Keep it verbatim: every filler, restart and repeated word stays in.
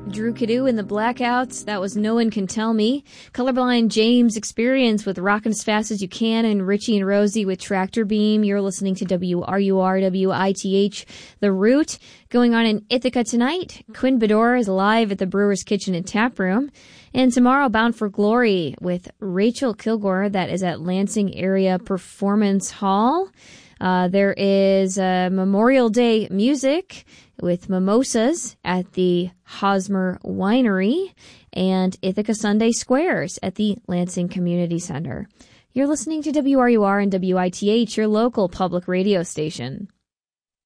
Drew Kadu and the Blackouts. That was No One Can Tell Me. Colorblind James Experience with Rockin' as Fast as You Can, and Richie and Rosie with Tractor Beam. You're listening to W R U R W I T H, The Root. Going on in Ithaca tonight, Quinn Bedore is live at the Brewer's Kitchen and Tap Room. And tomorrow, Bound for Glory with Rachel Kilgore. That is at Lansing Area Performance Hall. Uh, there is uh, Memorial Day music with mimosas at the Hosmer Winery and Ithaca Sunday Squares at the Lansing Community Center. You're listening to W R U R and W I T H, your local public radio station.